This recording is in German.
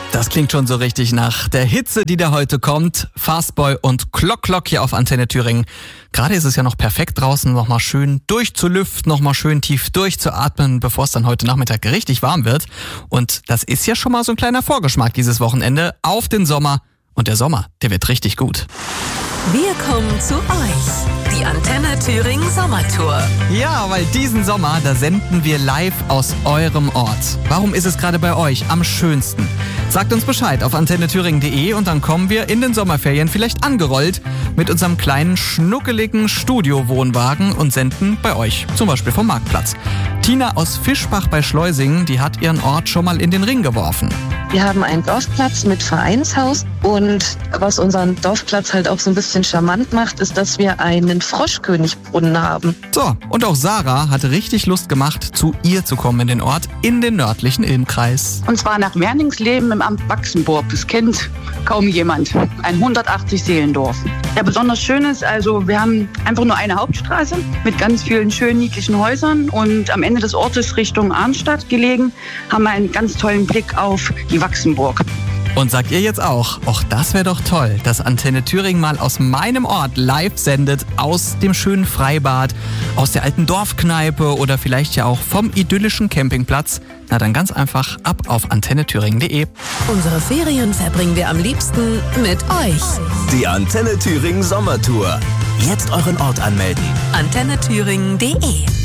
Das klingt schon so richtig nach der Hitze, die da heute kommt. Fastboy und Klock hier auf Antenne Thüringen. Gerade ist es ja noch perfekt draußen, nochmal schön durchzulüften, nochmal schön tief durchzuatmen, bevor es dann heute Nachmittag richtig warm wird. Und das ist ja schon mal so ein kleiner Vorgeschmack dieses Wochenende auf den Sommer. Und der Sommer, der wird richtig gut. Wir kommen zu euch, die Antenne Thüringen Sommertour. Ja, weil diesen Sommer, da senden wir live aus eurem Ort. Warum ist es gerade bei euch am schönsten? Sagt uns Bescheid auf antennethüringen.de und dann kommen wir in den Sommerferien vielleicht angerollt mit unserem kleinen, schnuckeligen Studiowohnwagen und senden bei euch, zum Beispiel vom Marktplatz. Tina aus Fischbach bei Schleusingen, die hat ihren Ort schon mal in den Ring geworfen. Wir haben einen Dorfplatz mit Vereinshaus und was unseren Dorfplatz halt auch so ein bisschen charmant macht, ist, dass wir einen Froschkönigbrunnen haben. So, und auch Sarah hatte richtig Lust gemacht, zu ihr zu kommen in den Ort, in den nördlichen Ilmkreis. Und zwar nach Werningsleben im Amt Wachsenburg. Das kennt kaum jemand. Ein 180-Seelendorf. Ja, besonders schön ist, also wir haben einfach nur eine Hauptstraße mit ganz vielen schönen, niedlichen Häusern und am Ende des Ortes Richtung Arnstadt gelegen haben wir einen ganz tollen Blick auf die Wachsenburg. Und sagt ihr jetzt auch das wäre doch toll, dass Antenne Thüringen mal aus meinem Ort live sendet, aus dem schönen Freibad, aus der alten Dorfkneipe oder vielleicht ja auch vom idyllischen Campingplatz. Na dann ganz einfach ab auf antennethüringen.de. Unsere Ferien verbringen wir am liebsten mit euch. Die Antenne Thüringen Sommertour. Jetzt euren Ort anmelden. antennethüringen.de